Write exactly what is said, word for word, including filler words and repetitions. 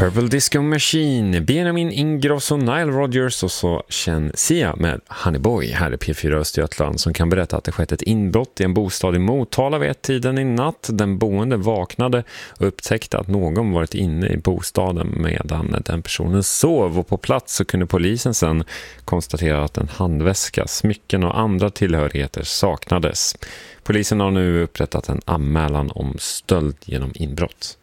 Purple Disco Machine, Benjamin Ingrosso, Nile Rodgers och så Chen Sia med Honey Boy här i P fyra Östergötland som kan berätta att det skett ett inbrott i en bostad i Motala vid ett tiden i natt. Den boende vaknade och upptäckte att någon varit inne i bostaden medan den personen sov, och på plats så kunde polisen sen konstatera att en handväska, smycken och andra tillhörigheter saknades. Polisen har nu upprättat en anmälan om stöld genom inbrott.